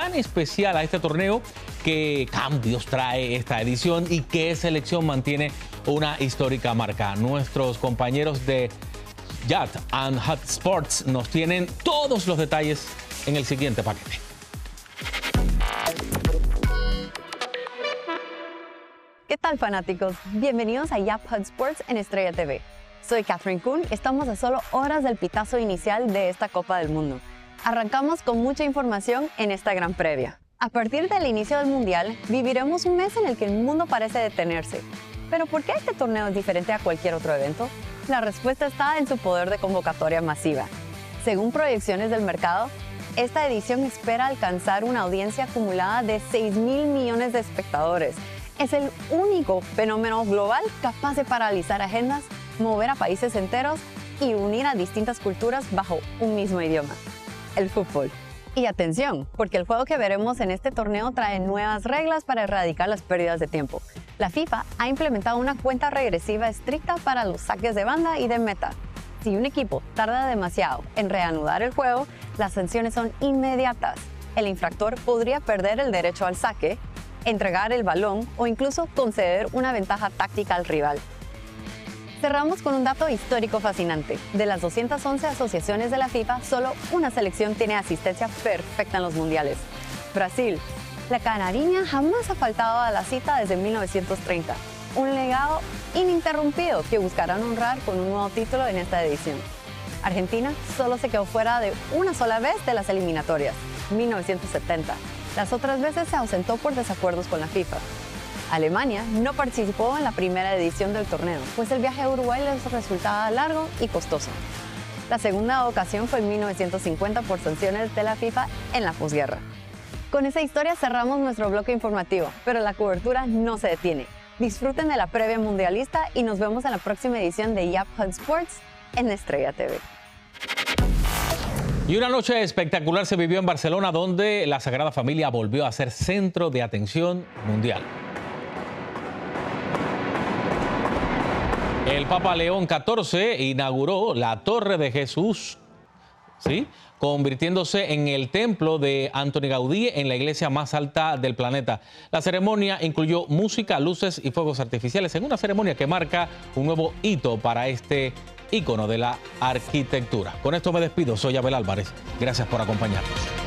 tan especial a este torneo, qué cambios trae esta edición y qué selección mantiene una histórica marca. Nuestros compañeros de Yacht and Hot Sports nos tienen todos los detalles en el siguiente paquete. ¿Qué tal, fanáticos? Bienvenidos a Yacht Hot Sports en Estrella TV. Soy Catherine Kuhn y estamos a solo horas del pitazo inicial de esta Copa del Mundo. Arrancamos con mucha información en esta gran previa. A partir del inicio del Mundial, viviremos un mes en el que el mundo parece detenerse. ¿Pero por qué este torneo es diferente a cualquier otro evento? La respuesta está en su poder de convocatoria masiva. Según proyecciones del mercado, esta edición espera alcanzar una audiencia acumulada de 6.000 millones de espectadores. Es el único fenómeno global capaz de paralizar agendas, mover a países enteros y unir a distintas culturas bajo un mismo idioma: el fútbol. Y atención, porque el juego que veremos en este torneo trae nuevas reglas para erradicar las pérdidas de tiempo. La FIFA ha implementado una cuenta regresiva estricta para los saques de banda y de meta. Si un equipo tarda demasiado en reanudar el juego, las sanciones son inmediatas. El infractor podría perder el derecho al saque, entregar el balón o incluso conceder una ventaja táctica al rival. Cerramos con un dato histórico fascinante. De las 211 asociaciones de la FIFA, solo una selección tiene asistencia perfecta en los mundiales: Brasil. La canariña jamás ha faltado a la cita desde 1930. Un legado ininterrumpido que buscarán honrar con un nuevo título en esta edición. Argentina solo se quedó fuera de una sola vez de las eliminatorias, 1970. Las otras veces se ausentó por desacuerdos con la FIFA. Alemania no participó en la primera edición del torneo, pues el viaje a Uruguay les resultaba largo y costoso. La segunda ocasión fue en 1950 por sanciones de la FIFA en la posguerra. Con esa historia cerramos nuestro bloque informativo, pero la cobertura no se detiene. Disfruten de la previa mundialista y nos vemos en la próxima edición de Yacht Hot Sports en Estrella TV. Y una noche espectacular se vivió en Barcelona, donde la Sagrada Familia volvió a ser centro de atención mundial. El Papa León XIV inauguró la Torre de Jesús, ¿sí?, convirtiéndose en el templo de Antoni Gaudí en la iglesia más alta del planeta. La ceremonia incluyó música, luces y fuegos artificiales en una ceremonia que marca un nuevo hito para este ícono de la arquitectura. Con esto me despido. Soy Abel Álvarez. Gracias por acompañarnos.